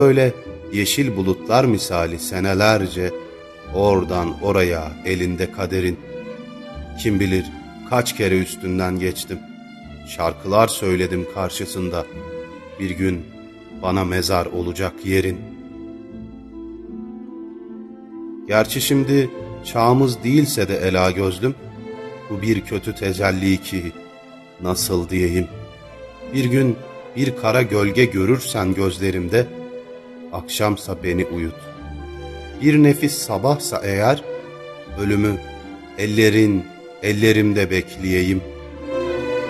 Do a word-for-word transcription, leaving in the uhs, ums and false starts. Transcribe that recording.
Böyle yeşil bulutlar misali senelerce oradan oraya elinde kaderin. Kim bilir kaç kere üstünden geçtim. Şarkılar söyledim karşısında. Bir gün bana mezar olacak yerin. Gerçi şimdi çağımız değilse de ela gözlüm, bu bir kötü tecelli ki nasıl diyeyim. Bir gün bir kara gölge görürsen gözlerimde, akşamsa beni uyut. Bir nefis sabahsa eğer, ölümü ellerin ellerimde bekleyeyim.